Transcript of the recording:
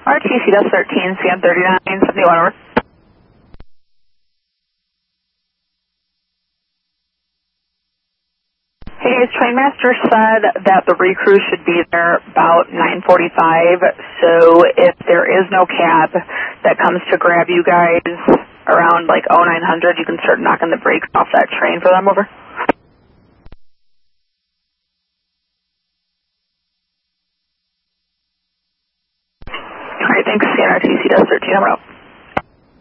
RTC Does 13, CM 39, 71 over. Hey guys, Trainmaster said that the recrew should be there about 9:45, so if there is no cab that comes to grab you guys around like 0900, you can start knocking the brakes off that train for them, over. Alright, thanks, CNRTC Does 13, I'm out.